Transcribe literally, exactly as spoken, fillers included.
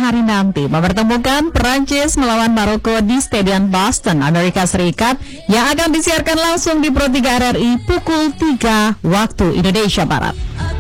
hari nanti mempertemukan Prancis melawan Maroko di Stadion Boston, Amerika Serikat yang akan disiarkan langsung di Pro tiga R R I pukul tiga waktu Indonesia Barat.